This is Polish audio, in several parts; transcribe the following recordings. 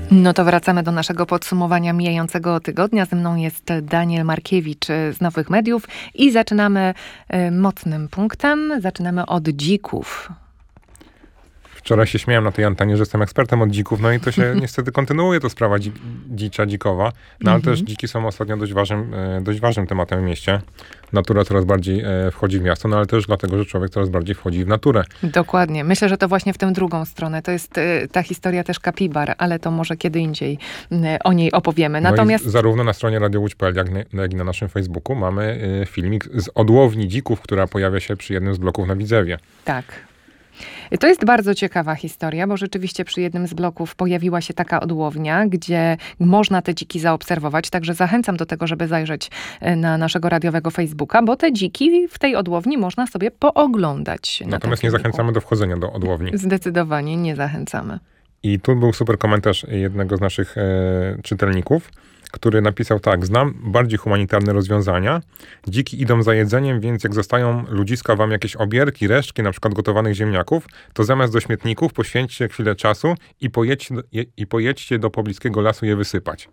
No to wracamy do naszego podsumowania mijającego tygodnia. Ze mną jest Daniel Markiewicz z Nowych Mediów i zaczynamy mocnym punktem. Zaczynamy od dzików. Wczoraj się śmiałem na tej antenie, że jestem ekspertem od dzików, no i to się niestety kontynuuje, to sprawa dzikowa. No ale też dziki są ostatnio dość ważnym tematem w mieście. Natura coraz bardziej wchodzi w miasto, no ale też dlatego, że człowiek coraz bardziej wchodzi w naturę. Dokładnie. Myślę, że to właśnie w tę drugą stronę. To jest ta historia też kapibar, ale to może kiedy indziej o niej opowiemy. Natomiast No i zarówno na stronie radiołódź.pl, jak i na naszym Facebooku mamy filmik z odłowni dzików, która pojawia się przy jednym z bloków na Widzewie. tak. To jest bardzo ciekawa historia, bo rzeczywiście przy jednym z bloków pojawiła się taka odłownia, gdzie można te dziki zaobserwować. Także zachęcam do tego, żeby zajrzeć na naszego radiowego Facebooka, bo te dziki w tej odłowni można sobie pooglądać. Natomiast nie zachęcamy do wchodzenia do odłowni. Zdecydowanie nie zachęcamy. I tu był super komentarz jednego z naszych czytelników, który napisał tak: znam bardziej humanitarne rozwiązania. Dziki idą za jedzeniem, więc jak zostają ludziska wam jakieś obierki, resztki, na przykład gotowanych ziemniaków, to zamiast do śmietników poświęćcie chwilę czasu i pojedźcie do pobliskiego lasu je wysypać.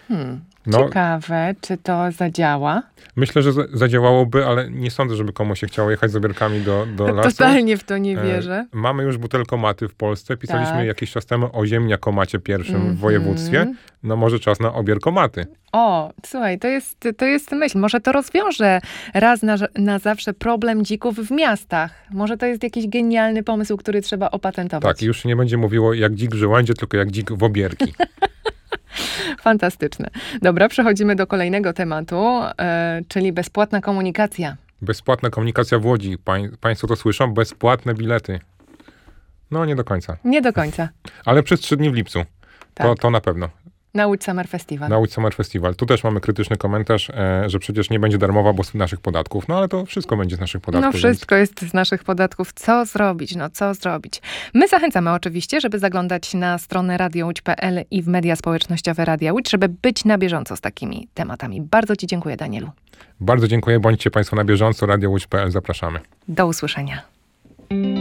Ciekawe, czy to zadziała? Myślę, że zadziałałoby, ale nie sądzę, żeby komuś się chciało jechać z obierkami do lasu. Totalnie w to nie wierzę. Mamy już butelkomaty w Polsce. Pisaliśmy Tak. jakiś czas temu o ziemniakomacie pierwszym w województwie. No może czas na obierkomaty. O, słuchaj, to jest myśl. Może to rozwiąże raz na zawsze problem dzików w miastach. Może to jest jakiś genialny pomysł, który trzeba opatentować. Tak, już nie będzie mówiło jak dzik w żołędzie, tylko jak dzik w obierki. Fantastyczne. Dobra, przechodzimy do kolejnego tematu, czyli bezpłatna komunikacja. Bezpłatna komunikacja w Łodzi. Państwo to słyszą? Bezpłatne bilety. No nie do końca. Nie do końca. Ale przez 3 dni w lipcu. Tak. To na pewno. Na Łódź Summer Festival. Na Łódź Summer Festival. Tu też mamy krytyczny komentarz, że przecież nie będzie darmowa, bo z naszych podatków. No ale to wszystko będzie z naszych podatków. No wszystko jest z naszych podatków. Co zrobić? No co zrobić? My zachęcamy oczywiście, żeby zaglądać na stronę radiołódź.pl i w media społecznościowe Radia Łódź, żeby być na bieżąco z takimi tematami. Bardzo ci dziękuję, Danielu. Bardzo dziękuję. Bądźcie Państwo na bieżąco. Radiołódź.pl. Zapraszamy. Do usłyszenia.